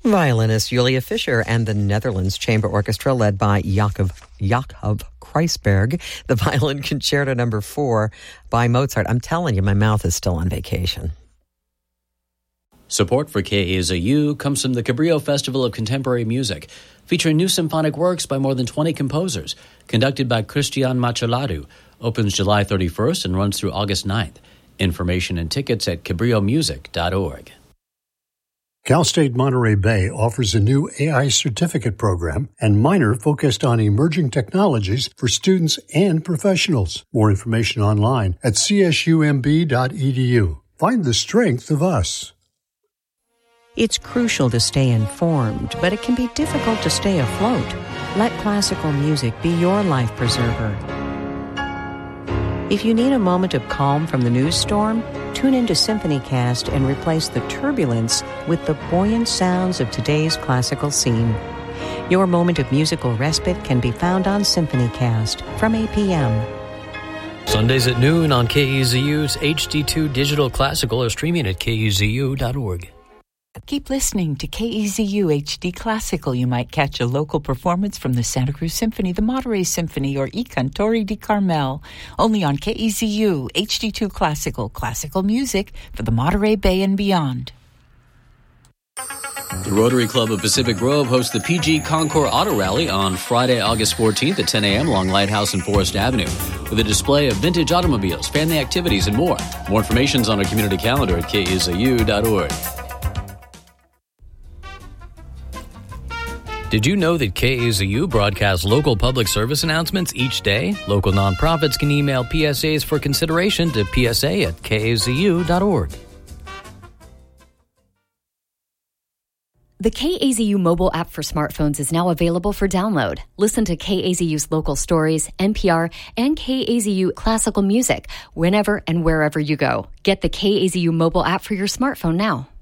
Violinist Julia Fischer and the Netherlands Chamber Orchestra led by Jakob Kreisberg, the Violin Concerto No. 4 by Mozart. I'm telling you, my mouth is still on vacation. Support for KAZU comes from the Cabrillo Festival of Contemporary Music, featuring new symphonic works by more than 20 composers, conducted by Cristian Macheladu, opens July 31st and runs through August 9th. Information and tickets at cabrillomusic.org. Cal State Monterey Bay offers a new AI certificate program and minor focused on emerging technologies for students and professionals. More information online at csumb.edu. Find the strength of us. It's crucial to stay informed, but it can be difficult to stay afloat. Let classical music be your life preserver. If you need a moment of calm from the news storm, tune into SymphonyCast and replace the turbulence with the buoyant sounds of today's classical scene. Your moment of musical respite can be found on SymphonyCast from 8 p.m. Sundays at noon on KEZU's HD2 Digital Classical or streaming at kezu.org. Keep listening to KEZU HD Classical. You might catch a local performance from the Santa Cruz Symphony, the Monterey Symphony, or I Cantori di Carmel. Only on KEZU HD2 Classical, classical music for the Monterey Bay and beyond. The Rotary Club of Pacific Grove hosts the PG Concours Auto Rally on Friday, August 14th at 10 a.m. along Lighthouse and Forest Avenue with a display of vintage automobiles, family activities, and more. More information is on our community calendar at kezu.org. Did you know that KAZU broadcasts local public service announcements each day? Local nonprofits can email PSAs for consideration to psa@kazu.org. The KAZU mobile app for smartphones is now available for download. Listen to KAZU's local stories, NPR, and KAZU classical music whenever and wherever you go. Get the KAZU mobile app for your smartphone now.